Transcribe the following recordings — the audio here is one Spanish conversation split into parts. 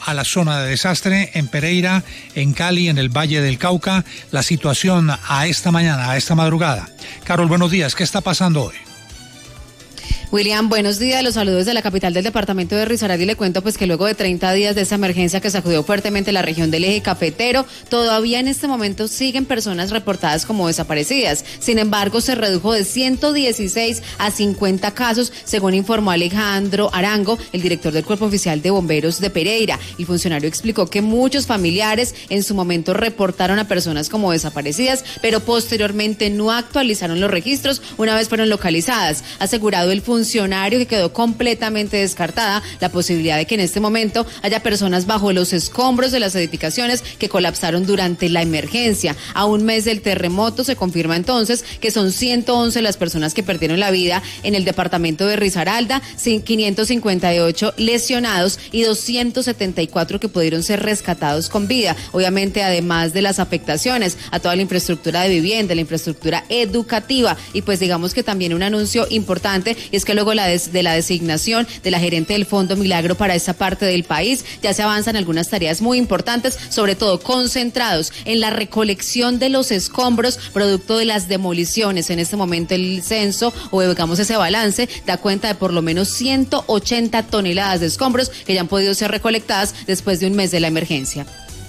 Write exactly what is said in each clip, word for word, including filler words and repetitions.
a la zona de desastre en Pereira, en Cali, en el Valle del Cauca. La situación a esta mañana, a esta madrugada. Carol, buenos días. ¿Qué está pasando hoy? William, buenos días, los saludos de la capital del departamento de Risaralda y le cuento pues que luego de treinta días de esa emergencia que sacudió fuertemente la región del eje cafetero, todavía en este momento siguen personas reportadas como desaparecidas. Sin embargo, se redujo de ciento dieciséis a cincuenta casos, según informó Alejandro Arango, el director del Cuerpo Oficial de Bomberos de Pereira. El funcionario explicó que muchos familiares en su momento reportaron a personas como desaparecidas, pero posteriormente no actualizaron los registros una vez fueron localizadas. Asegurado el funcionario funcionario que quedó completamente descartada la posibilidad de que en este momento haya personas bajo los escombros de las edificaciones que colapsaron durante la emergencia. A un mes del terremoto se confirma entonces que son ciento once las personas que perdieron la vida en el departamento de Risaralda, quinientos cincuenta y ocho lesionados y doscientos setenta y cuatro que pudieron ser rescatados con vida. Obviamente, además de las afectaciones a toda la infraestructura de vivienda, la infraestructura educativa, y pues digamos que también un anuncio importante, y es que luego la des, de la designación de la gerente del Fondo Milagro para esta parte del país, ya se avanzan algunas tareas muy importantes, sobre todo concentrados en la recolección de los escombros producto de las demoliciones. En este momento el censo, o digamos ese balance, da cuenta de por lo menos ciento ochenta toneladas de escombros que ya han podido ser recolectadas después de un mes de la emergencia.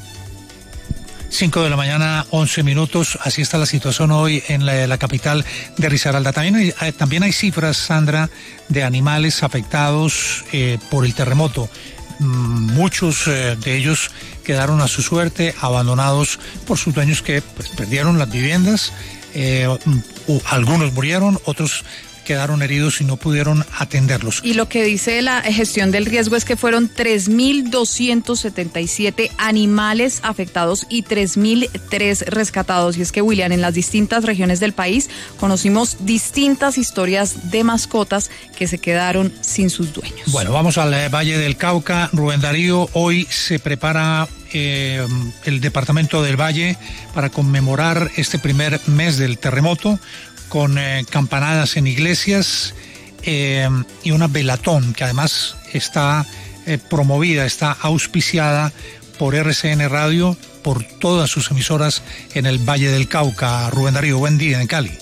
Cinco de la mañana, once minutos, así está la situación hoy en la, la capital de Risaralda. También hay, también hay cifras, Sandra, de animales afectados eh, por el terremoto. Muchos eh, de ellos quedaron a su suerte, abandonados por sus dueños que pues, perdieron las viviendas. Eh, algunos murieron, otros quedaron heridos y no pudieron atenderlos. Y lo que dice la gestión del riesgo es que fueron tres mil doscientos setenta y siete animales afectados y tres mil tres rescatados. Y es que, William, en las distintas regiones del país conocimos distintas historias de mascotas que se quedaron sin sus dueños. Bueno, vamos al eh, Valle del Cauca. Rubén Darío, hoy se prepara eh, el departamento del Valle para conmemorar este primer mes del terremoto, con eh, campanadas en iglesias eh, y una velatón que además está eh, promovida, está auspiciada por R C N Radio, por todas sus emisoras en el Valle del Cauca. Rubén Darío, buen día en Cali.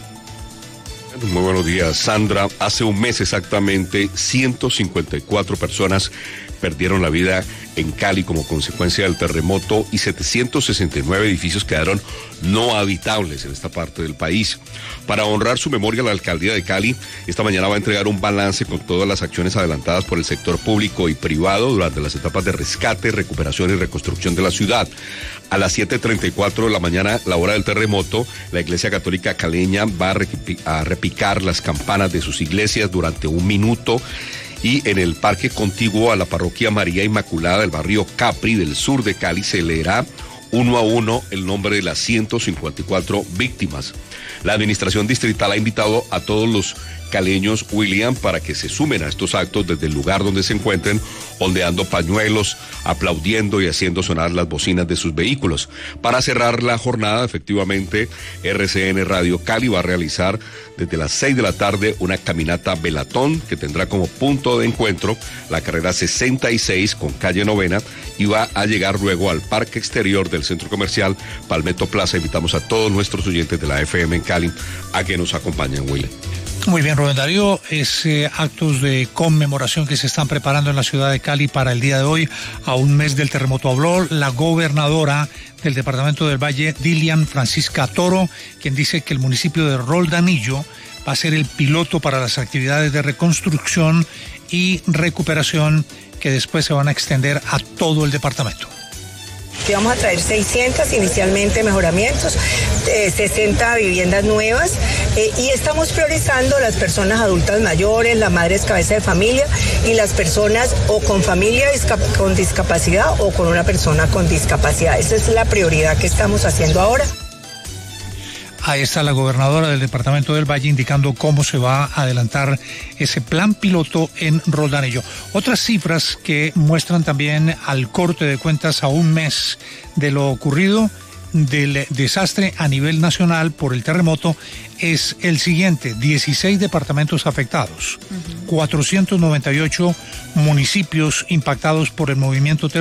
Muy buenos días, Sandra. Hace un mes exactamente, ciento cincuenta y cuatro personas perdieron la vida en Cali como consecuencia del terremoto y setecientos sesenta y nueve edificios quedaron no habitables en esta parte del país. Para honrar su memoria, la alcaldía de Cali esta mañana va a entregar un balance con todas las acciones adelantadas por el sector público y privado durante las etapas de rescate, recuperación y reconstrucción de la ciudad. A las siete treinta y cuatro de la mañana, la hora del terremoto, la Iglesia Católica Caleña va a, repi- a repicar las campanas de sus iglesias durante un minuto. Y en el parque contiguo a la parroquia María Inmaculada del barrio Capri del sur de Cali se leerá uno a uno el nombre de las ciento cincuenta y cuatro víctimas. La administración distrital ha invitado a todos los caleños, William, para que se sumen a estos actos desde el lugar donde se encuentren, ondeando pañuelos, aplaudiendo y haciendo sonar las bocinas de sus vehículos. Para cerrar la jornada, efectivamente, R C N Radio Cali va a realizar desde las seis de la tarde una caminata velatón que tendrá como punto de encuentro la carrera sesenta y seis con calle Novena y va a llegar luego al parque exterior del centro comercial Palmetto Plaza. Invitamos a todos nuestros oyentes de la F M en Cali a que nos acompañen, William. Muy bien, Rubén Darío, es eh, actos de conmemoración que se están preparando en la ciudad de Cali para el día de hoy, a un mes del terremoto. Habló la gobernadora del departamento del Valle, Dilian Francisca Toro, quien dice que el municipio de Roldanillo va a ser el piloto para las actividades de reconstrucción y recuperación que después se van a extender a todo el departamento. Que vamos a traer seiscientos inicialmente mejoramientos, eh, sesenta viviendas nuevas eh, y estamos priorizando las personas adultas mayores, las madres cabeza de familia y las personas o con familia discap- con discapacidad o con una persona con discapacidad. Esa es la prioridad que estamos haciendo ahora. Ahí está la gobernadora del departamento del Valle indicando cómo se va a adelantar ese plan piloto en Roldanillo. Otras cifras que muestran también al corte de cuentas a un mes de lo ocurrido del desastre a nivel nacional por el terremoto es el siguiente: dieciséis departamentos afectados, uh-huh. cuatrocientos noventa y ocho municipios impactados por el movimiento terrorista.